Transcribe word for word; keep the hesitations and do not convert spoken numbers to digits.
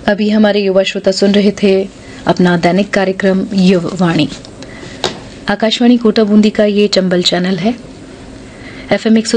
अभी हमारे युवा श्रोता सुन रहे थे अपना दैनिक कार्यक्रम युववाणी। आकाशवाणी कोटा बूंदी का ये चंबल चैनल है। F M